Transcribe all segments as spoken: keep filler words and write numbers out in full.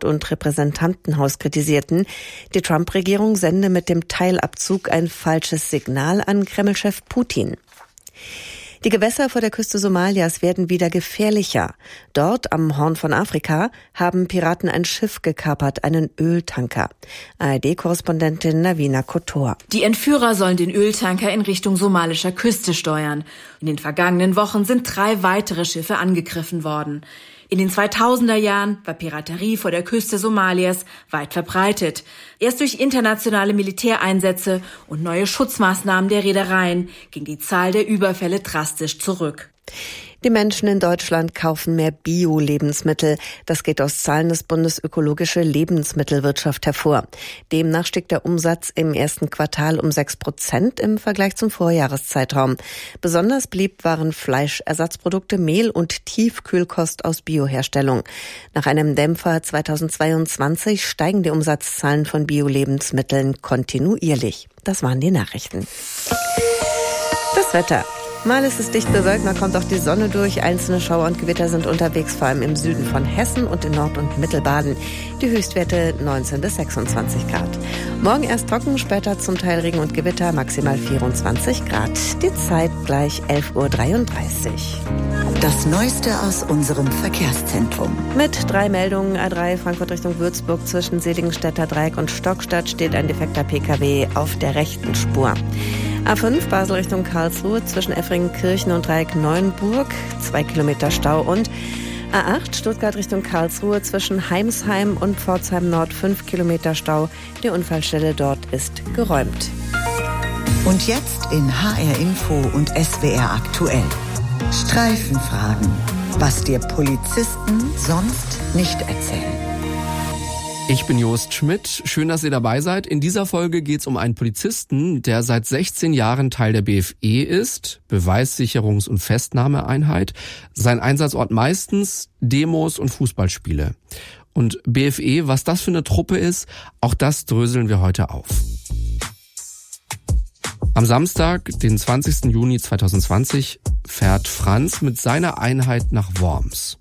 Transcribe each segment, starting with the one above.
Senat und Repräsentantenhaus kritisierten, die Trump-Regierung sende mit dem Teilabzug ein falsches Signal an Kreml-Chef Putin. Die Gewässer vor der Küste Somalias werden wieder gefährlicher. Dort am Horn von Afrika haben Piraten ein Schiff gekapert, einen Öltanker. A R D-Korrespondentin Navina Kotor. Die Entführer sollen den Öltanker in Richtung somalischer Küste steuern. In den vergangenen Wochen sind drei weitere Schiffe angegriffen worden. In den zweitausender Jahren war Piraterie vor der Küste Somalias weit verbreitet. Erst durch internationale Militäreinsätze und neue Schutzmaßnahmen der Reedereien ging die Zahl der Überfälle drastisch zurück. Die Menschen in Deutschland kaufen mehr Bio-Lebensmittel. Das geht aus Zahlen des Bundes Ökologische Lebensmittelwirtschaft hervor. Demnach stieg der Umsatz im ersten Quartal um sechs Prozent im Vergleich zum Vorjahreszeitraum. Besonders beliebt waren Fleischersatzprodukte, Mehl und Tiefkühlkost aus Bioherstellung. Nach einem Dämpfer zweitausendzweiundzwanzig steigen die Umsatzzahlen von Bio-Lebensmitteln kontinuierlich. Das waren die Nachrichten. Das Wetter. Mal ist es dicht bewölkt, mal kommt auch die Sonne durch. Einzelne Schauer und Gewitter sind unterwegs, vor allem im Süden von Hessen und in Nord- und Mittelbaden. Die Höchstwerte neunzehn bis sechsundzwanzig Grad. Morgen erst trocken, später zum Teil Regen und Gewitter, maximal vierundzwanzig Grad. Die Zeit gleich elf Uhr dreiunddreißig. Das Neueste aus unserem Verkehrszentrum. Mit drei Meldungen. A drei Frankfurt Richtung Würzburg zwischen Seligenstädter Dreieck und Stockstadt steht ein defekter P K W auf der rechten Spur. A fünf Basel Richtung Karlsruhe zwischen Effringenkirchen und Dreieck Neuenburg, zwei Kilometer Stau. Und A acht Stuttgart Richtung Karlsruhe zwischen Heimsheim und Pforzheim Nord, fünf Kilometer Stau. Die Unfallstelle dort ist geräumt. Und jetzt in H R Info und S W R aktuell. Streifenfragen, was dir Polizisten sonst nicht erzählen. Ich bin Jost Schmidt. Schön, dass ihr dabei seid. In dieser Folge geht es um einen Polizisten, der seit sechzehn Jahren Teil der B F E ist, Beweissicherungs- und Festnahmeeinheit. Sein Einsatzort meistens Demos und Fußballspiele. Und B F E, was das für eine Truppe ist, auch das dröseln wir heute auf. Am Samstag, den zwanzigsten Juni zweitausendzwanzig, fährt Franz mit seiner Einheit nach Worms.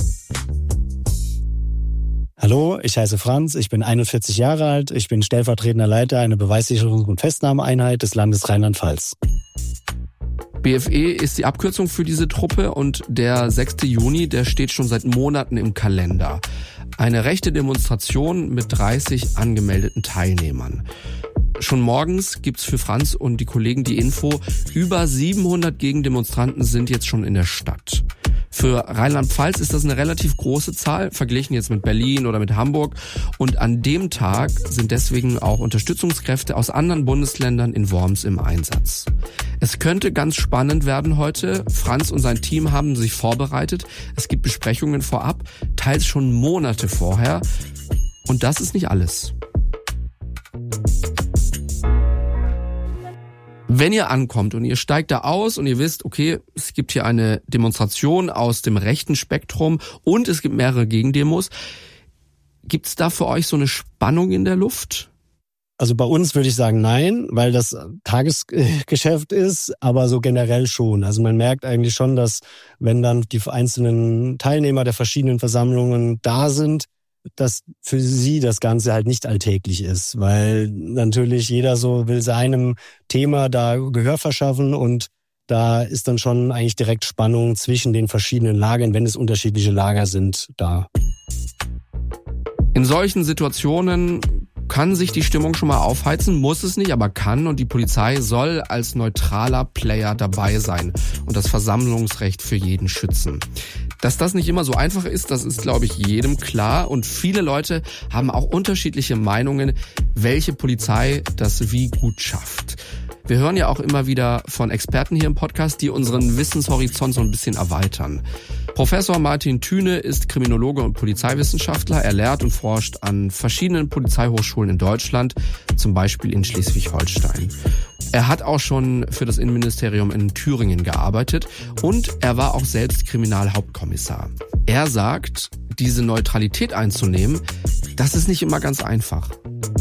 Hallo, ich heiße Franz, ich bin einundvierzig Jahre alt, ich bin stellvertretender Leiter einer Beweissicherungs- und Festnahmeeinheit des Landes Rheinland-Pfalz. B F E ist die Abkürzung für diese Truppe und der sechste Juni, der steht schon seit Monaten im Kalender. Eine rechte Demonstration mit dreißig angemeldeten Teilnehmern. Schon morgens gibt's für Franz und die Kollegen die Info, über siebenhundert Gegendemonstranten sind jetzt schon in der Stadt. Für Rheinland-Pfalz ist das eine relativ große Zahl, verglichen jetzt mit Berlin oder mit Hamburg. Und an dem Tag sind deswegen auch Unterstützungskräfte aus anderen Bundesländern in Worms im Einsatz. Es könnte ganz spannend werden heute. Franz und sein Team haben sich vorbereitet. Es gibt Besprechungen vorab, teils schon Monate vorher. Und das ist nicht alles. Wenn ihr ankommt und ihr steigt da aus und ihr wisst, okay, es gibt hier eine Demonstration aus dem rechten Spektrum und es gibt mehrere Gegendemos, gibt's da für euch so eine Spannung in der Luft? Also bei uns würde ich sagen nein, weil das Tagesgeschäft ist, aber so generell schon. Also man merkt eigentlich schon, dass wenn dann die einzelnen Teilnehmer der verschiedenen Versammlungen da sind, dass für sie das Ganze halt nicht alltäglich ist, weil natürlich jeder so will seinem Thema da Gehör verschaffen und da ist dann schon eigentlich direkt Spannung zwischen den verschiedenen Lagern, wenn es unterschiedliche Lager sind, da. In solchen Situationen kann sich die Stimmung schon mal aufheizen, muss es nicht, aber kann, und die Polizei soll als neutraler Player dabei sein und das Versammlungsrecht für jeden schützen. Dass das nicht immer so einfach ist, das ist, glaube ich, jedem klar, und viele Leute haben auch unterschiedliche Meinungen, welche Polizei das wie gut schafft. Wir hören ja auch immer wieder von Experten hier im Podcast, die unseren Wissenshorizont so ein bisschen erweitern. Professor Martin Thüne ist Kriminologe und Polizeiwissenschaftler. Er lehrt und forscht an verschiedenen Polizeihochschulen in Deutschland, zum Beispiel in Schleswig-Holstein. Er hat auch schon für das Innenministerium in Thüringen gearbeitet und er war auch selbst Kriminalhauptkommissar. Er sagt, diese Neutralität einzunehmen, das ist nicht immer ganz einfach.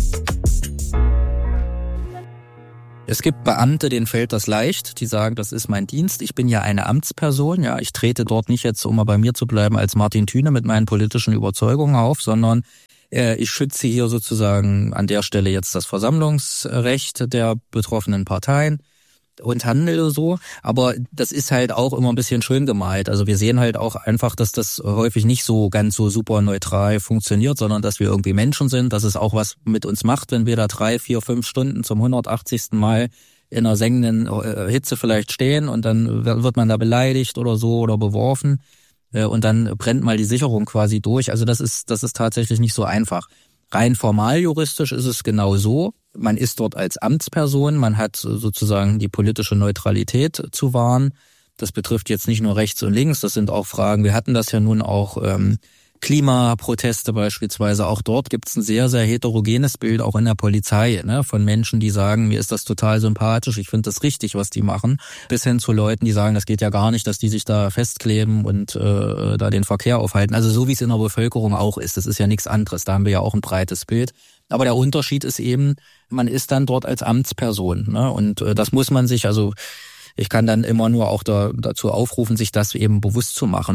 Es gibt Beamte, denen fällt das leicht, die sagen, das ist mein Dienst, ich bin ja eine Amtsperson, ja, ich trete dort nicht jetzt, um mal bei mir zu bleiben, als Martin Thüne mit meinen politischen Überzeugungen auf, sondern Ich schütze hier sozusagen an der Stelle jetzt das Versammlungsrecht der betroffenen Parteien und handle so. Aber das ist halt auch immer ein bisschen schön gemalt. Also wir sehen halt auch einfach, dass das häufig nicht so ganz so super neutral funktioniert, sondern dass wir irgendwie Menschen sind, dass es auch was mit uns macht, wenn wir da drei, vier, fünf Stunden zum hundertachtzigsten Mal in einer sengenden Hitze vielleicht stehen und dann wird man da beleidigt oder so oder beworfen. Und dann brennt mal die Sicherung quasi durch. Also das ist, das ist tatsächlich nicht so einfach. Rein formal juristisch ist es genau so. Man ist dort als Amtsperson, man hat sozusagen die politische Neutralität zu wahren. Das betrifft jetzt nicht nur rechts und links, das sind auch Fragen, wir hatten das ja nun auch ähm, Klimaproteste beispielsweise, auch dort gibt es ein sehr, sehr heterogenes Bild, auch in der Polizei, ne, von Menschen, die sagen, mir ist das total sympathisch, ich finde das richtig, was die machen, bis hin zu Leuten, die sagen, das geht ja gar nicht, dass die sich da festkleben und äh, da den Verkehr aufhalten. Also so wie es in der Bevölkerung auch ist, das ist ja nichts anderes, da haben wir ja auch ein breites Bild. Aber der Unterschied ist eben, man ist dann dort als Amtsperson, ne, und äh, das muss man sich, also ich kann dann immer nur auch da, dazu aufrufen, sich das eben bewusst zu machen.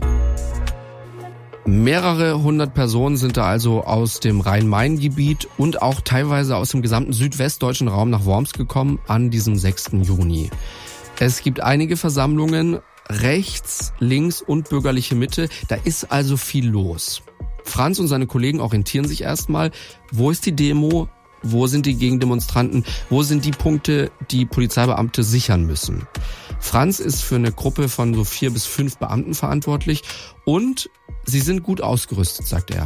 Mehrere hundert Personen sind da also aus dem Rhein-Main-Gebiet und auch teilweise aus dem gesamten südwestdeutschen Raum nach Worms gekommen an diesem sechsten Juni. Es gibt einige Versammlungen, rechts, links und bürgerliche Mitte. Da ist also viel los. Franz und seine Kollegen orientieren sich erstmal. Wo ist die Demo? Wo sind die Gegendemonstranten? Wo sind die Punkte, die Polizeibeamte sichern müssen? Franz ist für eine Gruppe von so vier bis fünf Beamten verantwortlich und sie sind gut ausgerüstet, sagt er.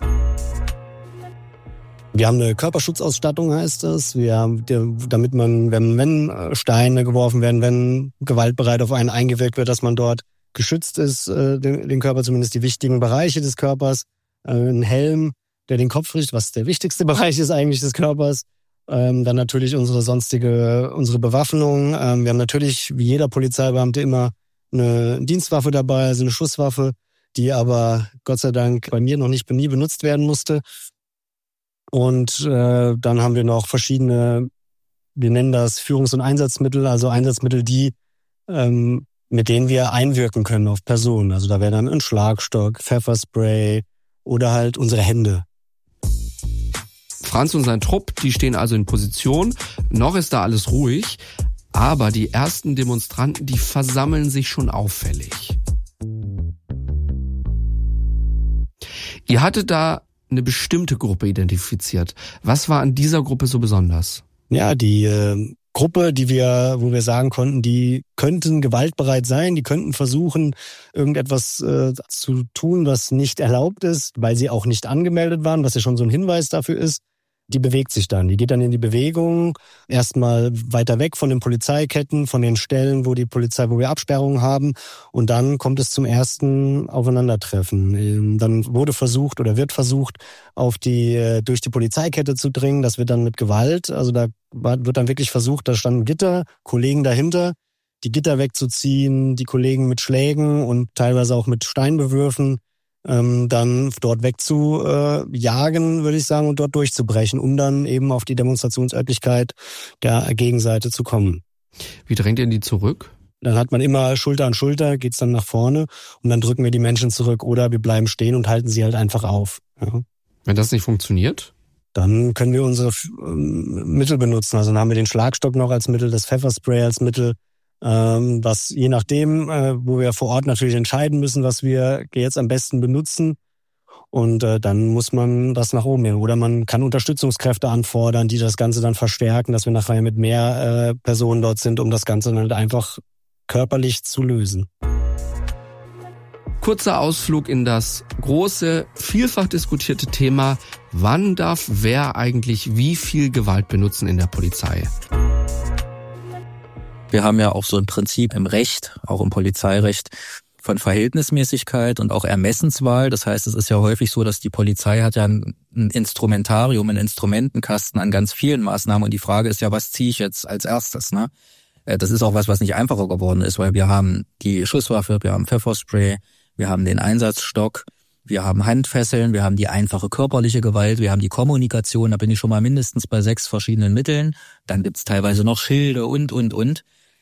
Wir haben eine Körperschutzausstattung, heißt das. Wir haben, damit man, wenn, wenn Steine geworfen werden, wenn gewaltbereit auf einen eingewirkt wird, dass man dort geschützt ist, den, den Körper, zumindest die wichtigen Bereiche des Körpers. Ein Helm, der den Kopf richtet, was der wichtigste Bereich ist eigentlich des Körpers. Ähm, dann natürlich unsere sonstige, unsere Bewaffnung. Ähm, wir haben natürlich, wie jeder Polizeibeamte, immer eine Dienstwaffe dabei, also eine Schusswaffe, die aber Gott sei Dank bei mir noch nicht nie benutzt werden musste. Und äh, dann haben wir noch verschiedene, wir nennen das Führungs- und Einsatzmittel, also Einsatzmittel, die ähm, mit denen wir einwirken können auf Personen. Also da wäre dann ein Schlagstock, Pfefferspray oder halt unsere Hände. Franz und sein Trupp, die stehen also in Position. Noch ist da alles ruhig, aber die ersten Demonstranten, die versammeln sich schon auffällig. Ihr hattet da eine bestimmte Gruppe identifiziert. Was war an dieser Gruppe so besonders? Ja, die äh, Gruppe, die wir, wo wir sagen konnten, die könnten gewaltbereit sein, die könnten versuchen, irgendetwas äh, zu tun, was nicht erlaubt ist, weil sie auch nicht angemeldet waren, was ja schon so ein Hinweis dafür ist. Die bewegt sich dann. Die geht dann in die Bewegung, erstmal weiter weg von den Polizeiketten, von den Stellen, wo die Polizei, wo wir Absperrungen haben. Und dann kommt es zum ersten Aufeinandertreffen. Dann wurde versucht oder wird versucht, auf die, durch die Polizeikette zu dringen. Das wird dann mit Gewalt. Also da wird dann wirklich versucht, da standen Gitter, Kollegen dahinter, die Gitter wegzuziehen, die Kollegen mit Schlägen und teilweise auch mit Steinbewürfen. Ähm, dann dort wegzujagen, äh, würde ich sagen, und dort durchzubrechen, um dann eben auf die Demonstrationsörtlichkeit der Gegenseite zu kommen. Wie drängt ihr die zurück? Dann hat man immer Schulter an Schulter, geht's dann nach vorne und dann drücken wir die Menschen zurück oder wir bleiben stehen und halten sie halt einfach auf. Ja. Wenn das nicht funktioniert? Dann können wir unsere ähm, Mittel benutzen. Also dann haben wir den Schlagstock noch als Mittel, das Pfefferspray als Mittel. Ähm, was je nachdem, äh, wo wir vor Ort natürlich entscheiden müssen, was wir jetzt am besten benutzen. Und äh, dann muss man das nach oben nehmen. Oder man kann Unterstützungskräfte anfordern, die das Ganze dann verstärken, dass wir nachher mit mehr äh, Personen dort sind, um das Ganze dann halt einfach körperlich zu lösen. Kurzer Ausflug in das große, vielfach diskutierte Thema, wann darf wer eigentlich wie viel Gewalt benutzen in der Polizei? Wir haben ja auch so ein Prinzip im Recht, auch im Polizeirecht, von Verhältnismäßigkeit und auch Ermessenswahl. Das heißt, es ist ja häufig so, dass die Polizei hat ja ein Instrumentarium, einen Instrumentenkasten an ganz vielen Maßnahmen. Und die Frage ist ja, was ziehe ich jetzt als erstes, ne? Das ist auch was, was nicht einfacher geworden ist, weil wir haben die Schusswaffe, wir haben Pfefferspray, wir haben den Einsatzstock, wir haben Handfesseln, wir haben die einfache körperliche Gewalt, wir haben die Kommunikation, da bin ich schon mal mindestens bei sechs verschiedenen Mitteln. Dann gibt's teilweise noch Schilde und, und, und.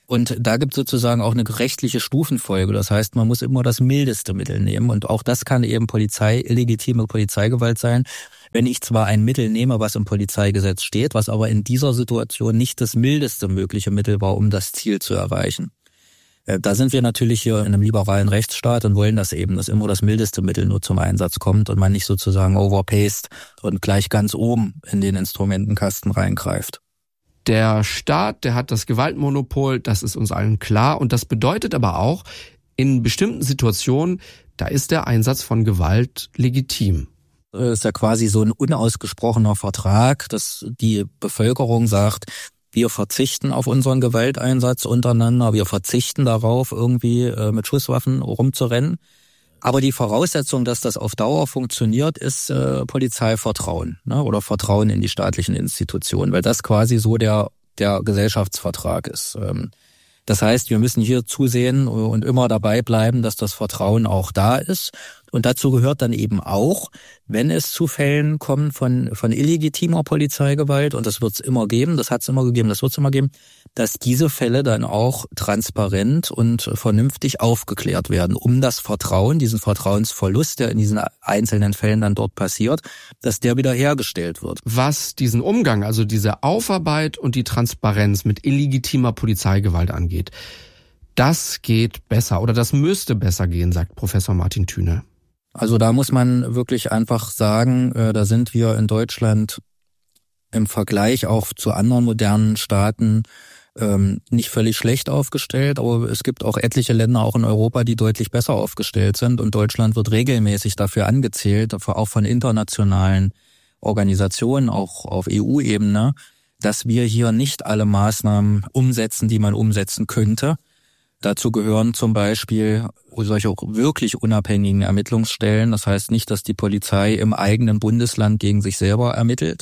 Und da gibt es sozusagen auch eine rechtliche Stufenfolge. Das heißt, man muss immer das mildeste Mittel nehmen. Und auch das kann eben Polizei, illegitime Polizeigewalt sein. Wenn ich zwar ein Mittel nehme, was im Polizeigesetz steht, was aber in dieser Situation nicht das mildeste mögliche Mittel war, um das Ziel zu erreichen. Da sind wir natürlich hier in einem liberalen Rechtsstaat und wollen das eben, dass immer das mildeste Mittel nur zum Einsatz kommt und man nicht sozusagen overpaced und gleich ganz oben in den Instrumentenkasten reingreift. Der Staat, der hat das Gewaltmonopol, das ist uns allen klar. Und das bedeutet aber auch, in bestimmten Situationen, da ist der Einsatz von Gewalt legitim. Das ist ja quasi so ein unausgesprochener Vertrag, dass die Bevölkerung sagt, wir verzichten auf unseren Gewalteinsatz untereinander, wir verzichten darauf, irgendwie mit Schusswaffen rumzurennen. Aber die Voraussetzung, dass das auf Dauer funktioniert, ist äh, Polizeivertrauen, ne? Oder Vertrauen in die staatlichen Institutionen, weil das quasi so der der Gesellschaftsvertrag ist. Ähm, das heißt, wir müssen hier zusehen und immer dabei bleiben, dass das Vertrauen auch da ist. Und dazu gehört dann eben auch, wenn es zu Fällen kommt von von illegitimer Polizeigewalt, und das wird es immer geben, das hat es immer gegeben, das wird es immer geben, dass diese Fälle dann auch transparent und vernünftig aufgeklärt werden, um das Vertrauen, diesen Vertrauensverlust, der in diesen einzelnen Fällen dann dort passiert, dass der wieder hergestellt wird. Was diesen Umgang, also diese Aufarbeit und die Transparenz mit illegitimer Polizeigewalt angeht, das geht besser oder das müsste besser gehen, sagt Professor Martin Thüne. Also da muss man wirklich einfach sagen, da sind wir in Deutschland im Vergleich auch zu anderen modernen Staaten nicht völlig schlecht aufgestellt, aber es gibt auch etliche Länder auch in Europa, die deutlich besser aufgestellt sind, und Deutschland wird regelmäßig dafür angezählt, auch von internationalen Organisationen, auch auf E U-Ebene, dass wir hier nicht alle Maßnahmen umsetzen, die man umsetzen könnte. Dazu gehören zum Beispiel solche wirklich unabhängigen Ermittlungsstellen. Das heißt nicht, dass die Polizei im eigenen Bundesland gegen sich selber ermittelt.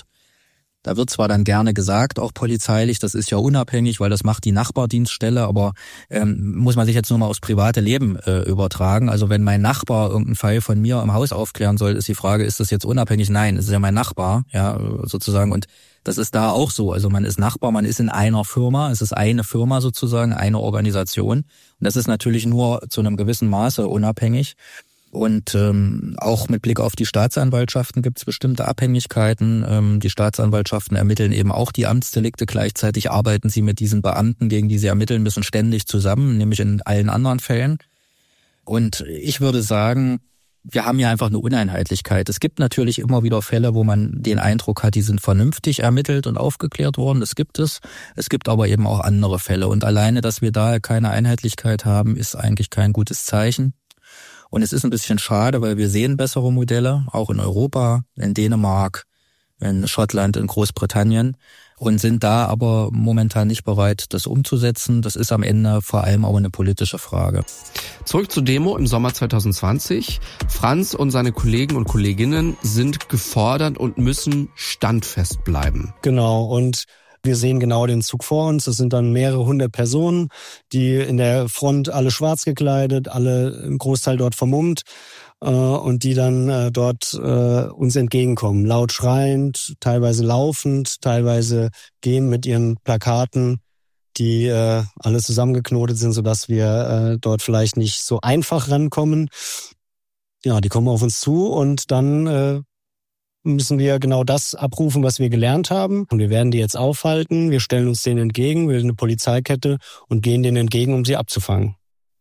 Da wird zwar dann gerne gesagt, auch polizeilich, das ist ja unabhängig, weil das macht die Nachbardienststelle, aber ähm, muss man sich jetzt nur mal aufs private Leben äh, übertragen. Also wenn mein Nachbar irgendeinen Fall von mir im Haus aufklären soll, ist die Frage, ist das jetzt unabhängig? Nein, es ist ja mein Nachbar, ja, sozusagen. Und das ist da auch so. Also man ist Nachbar, man ist in einer Firma, es ist eine Firma sozusagen, eine Organisation. Und das ist natürlich nur zu einem gewissen Maße unabhängig. Und ähm, auch mit Blick auf die Staatsanwaltschaften gibt es bestimmte Abhängigkeiten. Ähm, die Staatsanwaltschaften ermitteln eben auch die Amtsdelikte. Gleichzeitig arbeiten sie mit diesen Beamten, gegen die sie ermitteln müssen, ständig zusammen, nämlich in allen anderen Fällen. Und ich würde sagen, wir haben ja einfach eine Uneinheitlichkeit. Es gibt natürlich immer wieder Fälle, wo man den Eindruck hat, die sind vernünftig ermittelt und aufgeklärt worden. Das gibt es. Es gibt aber eben auch andere Fälle. Und alleine, dass wir da keine Einheitlichkeit haben, ist eigentlich kein gutes Zeichen. Und es ist ein bisschen schade, weil wir sehen bessere Modelle, auch in Europa, in Dänemark, in Schottland, in Großbritannien, und sind da aber momentan nicht bereit, das umzusetzen. Das ist am Ende vor allem auch eine politische Frage. Zurück zur Demo im Sommer zwanzig zwanzig. Franz und seine Kollegen und Kolleginnen sind gefordert und müssen standfest bleiben. Genau, und wir sehen genau den Zug vor uns. Das sind dann mehrere hundert Personen, die in der Front alle schwarz gekleidet, alle im Großteil dort vermummt, äh, und die dann äh, dort äh, uns entgegenkommen. Laut schreiend, teilweise laufend, teilweise gehen mit ihren Plakaten, die äh, alle zusammengeknotet sind, sodass wir äh, dort vielleicht nicht so einfach rankommen. Ja, die kommen auf uns zu und dann äh, müssen wir genau das abrufen, was wir gelernt haben. Und wir werden die jetzt aufhalten, wir stellen uns denen entgegen, wir sind eine Polizeikette und gehen denen entgegen, um sie abzufangen.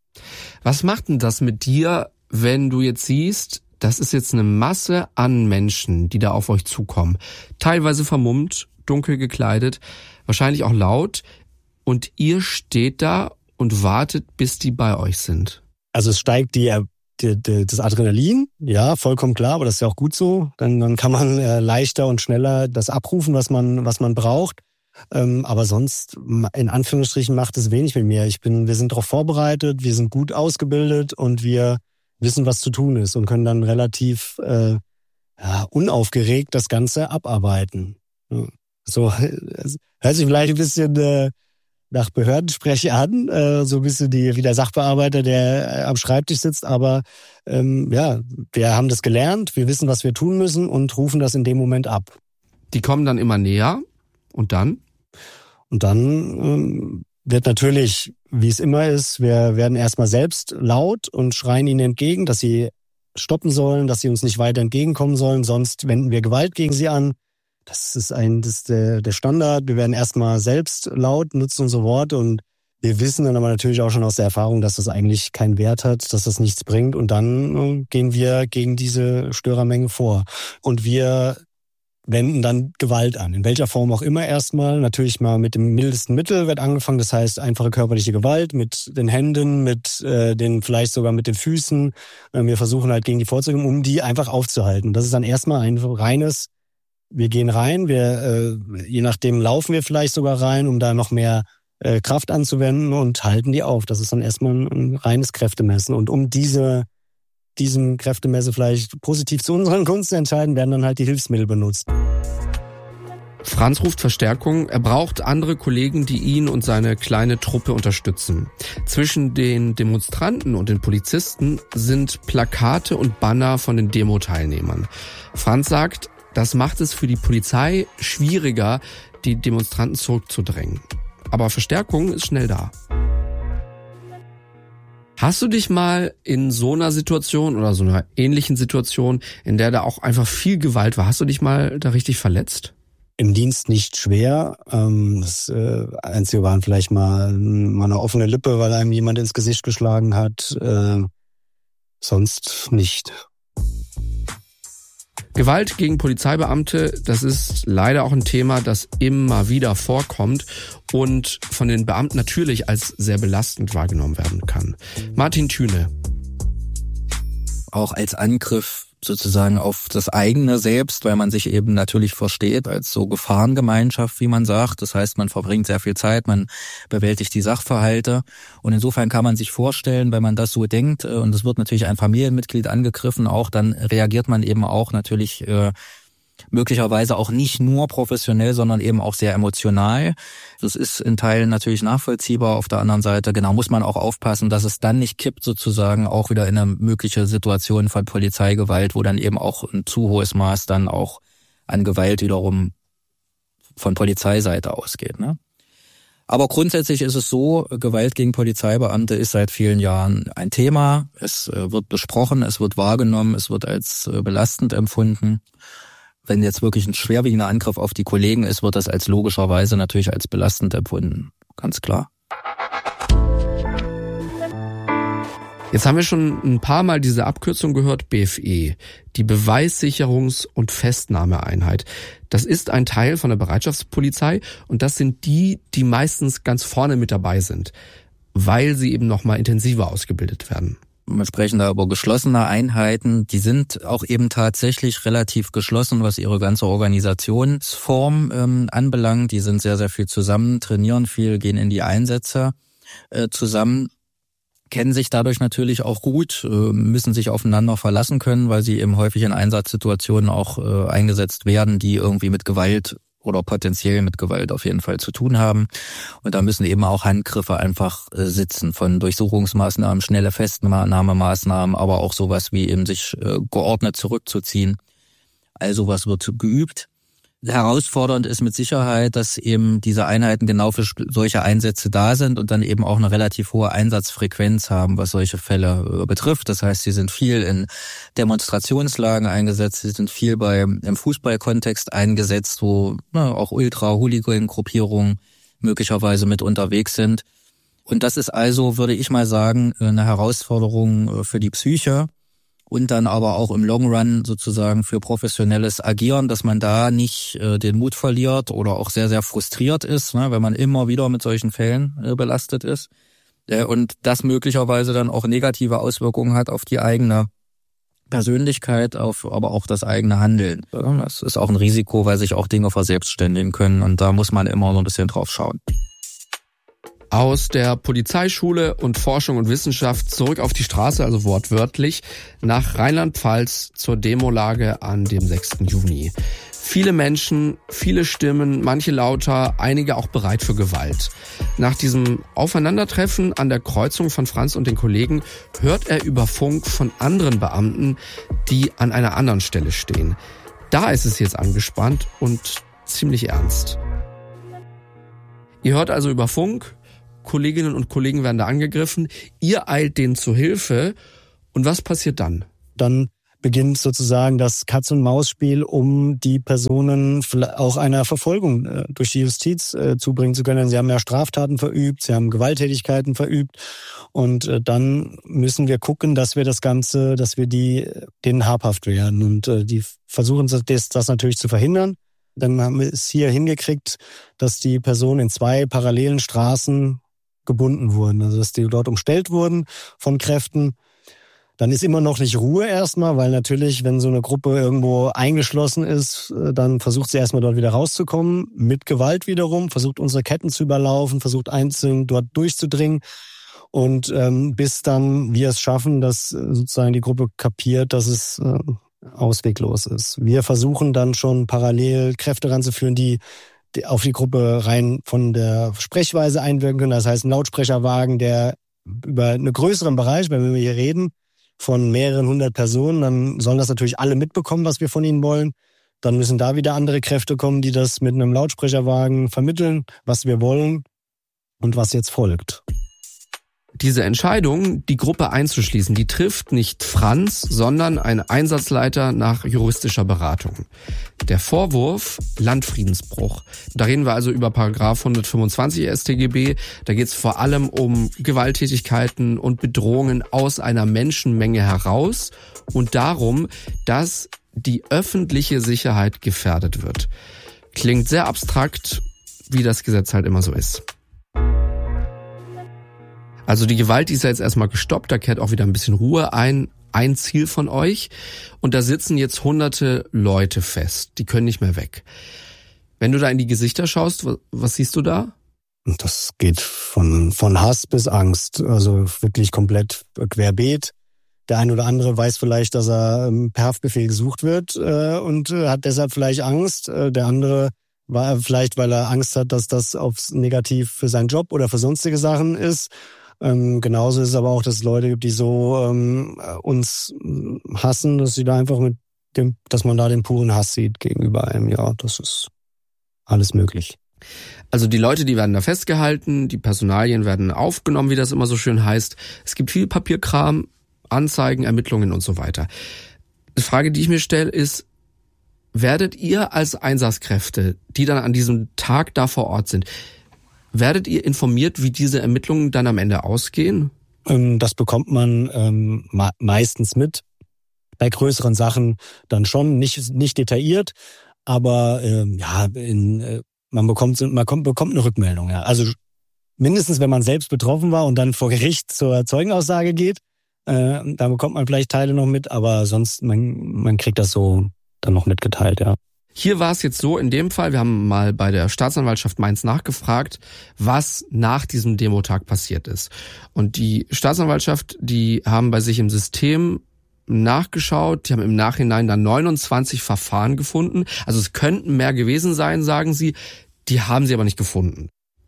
Was macht denn das mit dir, wenn du jetzt siehst, das ist jetzt eine Masse an Menschen, die da auf euch zukommen? Teilweise vermummt, dunkel gekleidet, wahrscheinlich auch laut. Und ihr steht da und wartet, bis die bei euch sind. Also es steigt die Die, die, das Adrenalin, ja, vollkommen klar, aber das ist ja auch gut so. Dann, dann kann man äh, leichter und schneller das abrufen, was man, was man braucht. Ähm, aber sonst, in Anführungsstrichen, macht es wenig mit mir. Ich bin, wir sind darauf vorbereitet, wir sind gut ausgebildet und wir wissen, was zu tun ist und können dann relativ äh, ja, unaufgeregt das Ganze abarbeiten. Ja. So, hört sich vielleicht ein bisschen äh, nach Behördensprech an, äh, so ein bisschen die, wie der Sachbearbeiter, der äh, am Schreibtisch sitzt, aber ähm, ja, wir haben das gelernt, wir wissen, was wir tun müssen und rufen das in dem Moment ab. Die kommen dann immer näher und dann? Und dann ähm, wird natürlich, wie es immer ist, wir werden erstmal selbst laut und schreien ihnen entgegen, dass sie stoppen sollen, dass sie uns nicht weiter entgegenkommen sollen, sonst wenden wir Gewalt gegen sie an. Das ist ein, das ist der, der Standard. Wir werden erstmal selbst laut, nutzen unsere Worte und wir wissen dann aber natürlich auch schon aus der Erfahrung, dass das eigentlich keinen Wert hat, dass das nichts bringt und dann gehen wir gegen diese Störermenge vor. Und wir wenden dann Gewalt an, in welcher Form auch immer erstmal. Natürlich mal mit dem mildesten Mittel wird angefangen, das heißt einfache körperliche Gewalt mit den Händen, mit äh, den vielleicht sogar mit den Füßen. Äh, wir versuchen halt gegen die vorzugehen, um die einfach aufzuhalten. Das ist dann erstmal ein reines, wir gehen rein, wir äh, je nachdem laufen wir vielleicht sogar rein, um da noch mehr äh, Kraft anzuwenden und halten die auf. Das ist dann erstmal ein, ein reines Kräftemessen. Und um diese diesem Kräftemesse vielleicht positiv zu unseren Gunsten zu entscheiden, werden dann halt die Hilfsmittel benutzt. Franz ruft Verstärkung. Er braucht andere Kollegen, die ihn und seine kleine Truppe unterstützen. Zwischen den Demonstranten und den Polizisten sind Plakate und Banner von den Demo-Teilnehmern. Franz sagt, das macht es für die Polizei schwieriger, die Demonstranten zurückzudrängen. Aber Verstärkung ist schnell da. Hast du dich mal in so einer Situation oder so einer ähnlichen Situation, in der da auch einfach viel Gewalt war, hast du dich mal da richtig verletzt? Im Dienst nicht schwer. Das Einzige waren vielleicht mal, mal eine offene Lippe, weil einem jemand ins Gesicht geschlagen hat. Sonst nicht. Gewalt gegen Polizeibeamte, das ist leider auch ein Thema, das immer wieder vorkommt und von den Beamten natürlich als sehr belastend wahrgenommen werden kann. Martin Thüne. Auch als Angriff sozusagen auf das eigene Selbst, weil man sich eben natürlich versteht als so Gefahrengemeinschaft, wie man sagt. Das heißt, man verbringt sehr viel Zeit, man bewältigt die Sachverhalte und insofern kann man sich vorstellen, wenn man das so denkt und es wird natürlich ein Familienmitglied angegriffen, auch dann reagiert man eben auch natürlich äh, möglicherweise auch nicht nur professionell, sondern eben auch sehr emotional. Das ist in Teilen natürlich nachvollziehbar. Auf der anderen Seite, genau, muss man auch aufpassen, dass es dann nicht kippt, sozusagen auch wieder in eine mögliche Situation von Polizeigewalt, wo dann eben auch ein zu hohes Maß dann auch an Gewalt wiederum von Polizeiseite ausgeht, ne? Aber grundsätzlich ist es so, Gewalt gegen Polizeibeamte ist seit vielen Jahren ein Thema. Es wird besprochen, es wird wahrgenommen, es wird als belastend empfunden. Wenn jetzt wirklich ein schwerwiegender Angriff auf die Kollegen ist, wird das als logischerweise natürlich als belastend empfunden. Ganz klar. Jetzt haben wir schon ein paar Mal diese Abkürzung gehört, B F E, die Beweissicherungs- und Festnahmeeinheit. Das ist ein Teil von der Bereitschaftspolizei und das sind die, die meistens ganz vorne mit dabei sind, weil sie eben noch mal intensiver ausgebildet werden. Wir sprechen da über geschlossene Einheiten. Die sind auch eben tatsächlich relativ geschlossen, was ihre ganze Organisationsform ähm, anbelangt. Die sind sehr, sehr viel zusammen, trainieren viel, gehen in die Einsätze äh, zusammen, kennen sich dadurch natürlich auch gut, äh, müssen sich aufeinander verlassen können, weil sie eben häufig in Einsatzsituationen auch äh, eingesetzt werden, die irgendwie mit Gewalt oder potenziell mit Gewalt auf jeden Fall zu tun haben. Und da müssen eben auch Handgriffe einfach äh, sitzen, von Durchsuchungsmaßnahmen, schnelle Festnahmemaßnahmen, aber auch sowas wie eben sich äh, geordnet zurückzuziehen. All sowas wird geübt. Herausfordernd ist mit Sicherheit, dass eben diese Einheiten genau für solche Einsätze da sind und dann eben auch eine relativ hohe Einsatzfrequenz haben, was solche Fälle betrifft. Das heißt, sie sind viel in Demonstrationslagen eingesetzt, sie sind viel bei im Fußballkontext eingesetzt, wo na, auch Ultra-Hooligan-Gruppierungen möglicherweise mit unterwegs sind. Und das ist also, würde ich mal sagen, eine Herausforderung für die Psyche. Und dann aber auch im Long Run sozusagen für professionelles Agieren, dass man da nicht äh, den Mut verliert oder auch sehr, sehr frustriert ist, ne, wenn man immer wieder mit solchen Fällen äh, belastet ist. Äh, und das möglicherweise dann auch negative Auswirkungen hat auf die eigene Persönlichkeit, auf aber auch das eigene Handeln. Das ist auch ein Risiko, weil sich auch Dinge verselbstständigen können. Und da muss man immer so ein bisschen drauf schauen. Aus der Polizeischule und Forschung und Wissenschaft zurück auf die Straße, also wortwörtlich, nach Rheinland-Pfalz zur Demolage an dem sechsten Juni. Viele Menschen, viele Stimmen, manche lauter, einige auch bereit für Gewalt. Nach diesem Aufeinandertreffen an der Kreuzung von Franz und den Kollegen hört er über Funk von anderen Beamten, die an einer anderen Stelle stehen. Da ist es jetzt angespannt und ziemlich ernst. Ihr hört also über Funk: Kolleginnen und Kollegen werden da angegriffen. Ihr eilt denen zu Hilfe. Und was passiert dann? Dann beginnt sozusagen das Katz-und-Maus-Spiel, um die Personen auch einer Verfolgung äh, durch die Justiz äh, zubringen zu können. Sie haben ja Straftaten verübt, sie haben Gewalttätigkeiten verübt und äh, dann müssen wir gucken, dass wir das Ganze, dass wir die denen habhaft werden und äh, die versuchen das, das natürlich zu verhindern. Dann haben wir es hier hingekriegt, dass die Personen in zwei parallelen Straßen gebunden wurden, also dass die dort umstellt wurden von Kräften. Dann ist immer noch nicht Ruhe erstmal, weil natürlich, wenn so eine Gruppe irgendwo eingeschlossen ist, dann versucht sie erstmal dort wieder rauszukommen, mit Gewalt wiederum, versucht unsere Ketten zu überlaufen, versucht einzeln dort durchzudringen und ähm, bis dann wir es schaffen, dass sozusagen die Gruppe kapiert, dass es äh, ausweglos ist. Wir versuchen dann schon parallel Kräfte ranzuführen, die auf die Gruppe rein von der Sprechweise einwirken können. Das heißt, ein Lautsprecherwagen, der über einen größeren Bereich, wenn wir hier reden, von mehreren hundert Personen, dann sollen das natürlich alle mitbekommen, was wir von ihnen wollen. Dann müssen da wieder andere Kräfte kommen, die das mit einem Lautsprecherwagen vermitteln, was wir wollen und was jetzt folgt. Diese Entscheidung, die Gruppe einzuschließen, die trifft nicht Franz, sondern ein Einsatzleiter nach juristischer Beratung. Der Vorwurf, Landfriedensbruch. Da reden wir also über Paragraph hundertfünfundzwanzig S t G B. Da geht es vor allem um Gewalttätigkeiten und Bedrohungen aus einer Menschenmenge heraus und darum, dass die öffentliche Sicherheit gefährdet wird. Klingt sehr abstrakt, wie das Gesetz halt immer so ist. Also die Gewalt, die ist ja jetzt erstmal gestoppt, da kehrt auch wieder ein bisschen Ruhe ein. Ein Ziel von euch. Und da sitzen jetzt hunderte Leute fest. Die können nicht mehr weg. Wenn du da in die Gesichter schaust, was, was siehst du da? Das geht von, von Hass bis Angst. Also wirklich komplett querbeet. Der eine oder andere weiß vielleicht, dass er per Haftbefehl gesucht wird äh, und äh, hat deshalb vielleicht Angst. Äh, der andere war vielleicht, weil er Angst hat, dass das aufs Negativ für seinen Job oder für sonstige Sachen ist. Ähm, genauso ist es aber auch, dass es Leute gibt, die so ähm, uns hassen, dass sie da einfach mit dem, dass man da den puren Hass sieht gegenüber einem. Ja, das ist alles möglich. Also die Leute, die werden da festgehalten, die Personalien werden aufgenommen, wie das immer so schön heißt. Es gibt viel Papierkram, Anzeigen, Ermittlungen und so weiter. Die Frage, die ich mir stelle, ist, werdet ihr als Einsatzkräfte, die dann an diesem Tag da vor Ort sind, werdet ihr informiert, wie diese Ermittlungen dann am Ende ausgehen? Das bekommt man ähm, meistens mit. Bei größeren Sachen dann schon, nicht nicht detailliert, aber ähm, ja, in, äh, man bekommt man kommt, bekommt eine Rückmeldung. Ja. Also mindestens, wenn man selbst betroffen war und dann vor Gericht zur Zeugenaussage geht, äh, da bekommt man vielleicht Teile noch mit, aber sonst man man kriegt das so dann noch mitgeteilt, ja. Hier war es jetzt so, in dem Fall, wir haben mal bei der Staatsanwaltschaft Mainz nachgefragt, was nach diesem Demotag passiert ist. Und die Staatsanwaltschaft, die haben bei sich im System nachgeschaut, die haben im Nachhinein dann neunundzwanzig Verfahren gefunden. Also es könnten mehr gewesen sein, sagen sie, die haben sie aber nicht gefunden.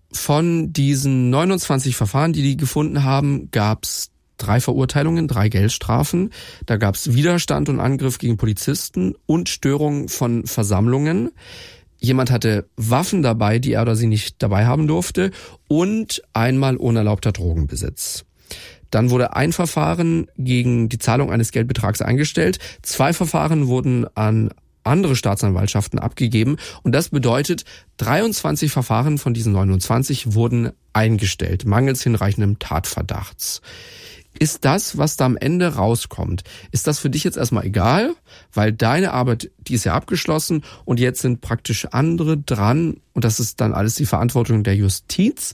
Von diesen neunundzwanzig Verfahren, die die gefunden haben, gab es drei Verurteilungen, drei Geldstrafen. Da gab es Widerstand und Angriff gegen Polizisten und Störung von Versammlungen. Jemand hatte Waffen dabei, die er oder sie nicht dabei haben durfte. Und einmal unerlaubter Drogenbesitz. Dann wurde ein Verfahren gegen die Zahlung eines Geldbetrags eingestellt. Zwei Verfahren wurden an andere Staatsanwaltschaften abgegeben. Und das bedeutet, dreiundzwanzig Verfahren von diesen neunundzwanzig wurden eingestellt, mangels hinreichendem Tatverdachts. Ist das, was da am Ende rauskommt, ist das für dich jetzt erstmal egal? Weil deine Arbeit, die ist ja abgeschlossen und jetzt sind praktisch andere dran und das ist dann alles die Verantwortung der Justiz?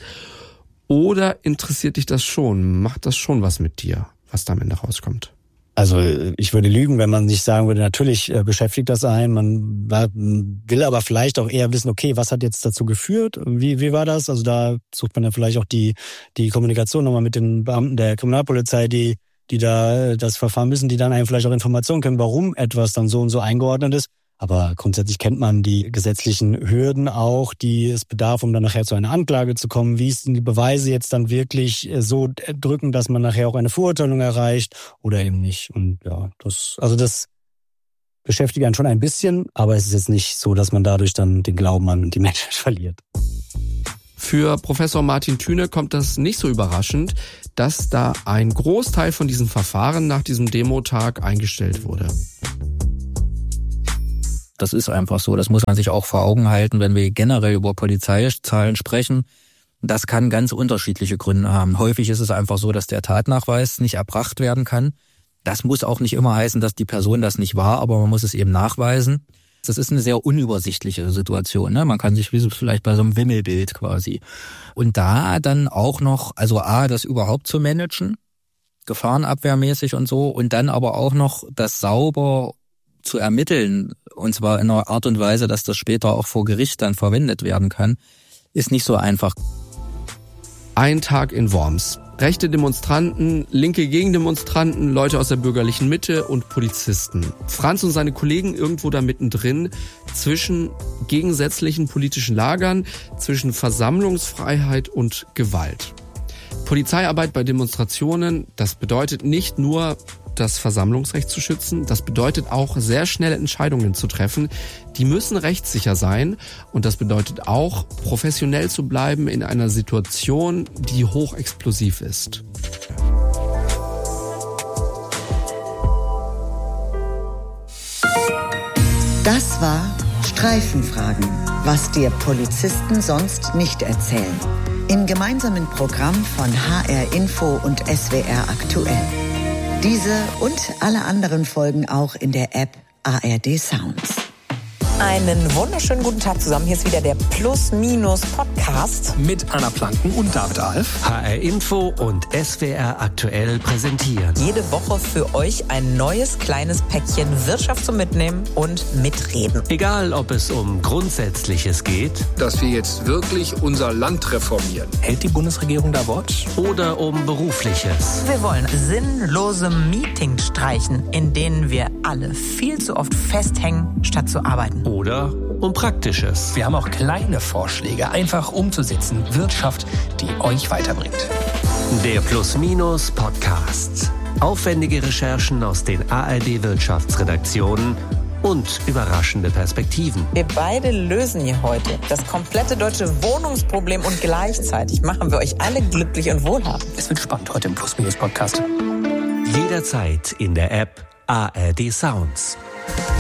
Oder interessiert dich das schon? Macht das schon was mit dir, was da am Ende rauskommt? Also ich würde lügen, wenn man nicht sagen würde, natürlich äh, beschäftigt das einen. Man war, will aber vielleicht auch eher wissen, okay, was hat jetzt dazu geführt? Wie, wie war das? Also da sucht man ja vielleicht auch die, die Kommunikation nochmal mit den Beamten der Kriminalpolizei, die, die da das Verfahren müssen, die dann einem vielleicht auch Informationen können, warum etwas dann so und so eingeordnet ist. Aber grundsätzlich kennt man die gesetzlichen Hürden auch, die es bedarf, um dann nachher zu einer Anklage zu kommen. Wie ist denn die Beweise jetzt dann wirklich so drücken, dass man nachher auch eine Verurteilung erreicht oder eben nicht? Und ja, das, also das beschäftigt einen schon ein bisschen, aber es ist jetzt nicht so, dass man dadurch dann den Glauben an die Menschheit verliert. Für Professor Martin Thüne kommt das nicht so überraschend, dass da ein Großteil von diesen Verfahren nach diesem Demotag eingestellt wurde. Das ist einfach so, das muss man sich auch vor Augen halten, wenn wir generell über Polizeizahlen sprechen. Das kann ganz unterschiedliche Gründe haben. Häufig ist es einfach so, dass der Tatnachweis nicht erbracht werden kann. Das muss auch nicht immer heißen, dass die Person das nicht war, aber man muss es eben nachweisen. Das ist eine sehr unübersichtliche Situation, ne? Man kann sich wie so vielleicht bei so einem Wimmelbild quasi. Und da dann auch noch, also A, das überhaupt zu managen, gefahrenabwehrmäßig und so, und dann aber auch noch das sauber zu ermitteln, und zwar in einer Art und Weise, dass das später auch vor Gericht dann verwendet werden kann, ist nicht so einfach. Ein Tag in Worms. Rechte Demonstranten, linke Gegendemonstranten, Leute aus der bürgerlichen Mitte und Polizisten. Franz und seine Kollegen irgendwo da mittendrin zwischen gegensätzlichen politischen Lagern, zwischen Versammlungsfreiheit und Gewalt. Polizeiarbeit bei Demonstrationen, das bedeutet nicht nur, das Versammlungsrecht zu schützen, das bedeutet auch, sehr schnelle Entscheidungen zu treffen. Die müssen rechtssicher sein und das bedeutet auch, professionell zu bleiben in einer Situation, die hochexplosiv ist. Das war Streifenfragen, was dir Polizisten sonst nicht erzählen. Im gemeinsamen Programm von H R Info und S W R Aktuell. Diese und alle anderen Folgen auch in der App A R D Sounds. Einen wunderschönen guten Tag zusammen. Hier ist wieder der Plus-Minus-Podcast. Mit Anna Planken und David Alf. H R Info und S W R Aktuell präsentieren. Jede Woche für euch ein neues kleines Päckchen Wirtschaft zum Mitnehmen und Mitreden. Egal, ob es um Grundsätzliches geht, dass wir jetzt wirklich unser Land reformieren. Hält die Bundesregierung da Wort? Oder um Berufliches. Wir wollen sinnlose Meetings streichen, in denen wir alle viel zu oft festhängen, statt zu arbeiten. Oder um Praktisches. Wir haben auch kleine Vorschläge, einfach umzusetzen. Wirtschaft, die euch weiterbringt. Der Plus-Minus-Podcast. Aufwendige Recherchen aus den A R D-Wirtschaftsredaktionen und überraschende Perspektiven. Wir beide lösen hier heute das komplette deutsche Wohnungsproblem und gleichzeitig machen wir euch alle glücklich und wohlhabend. Es wird spannend heute im Plus-Minus-Podcast. Jederzeit in der App A R D Sounds.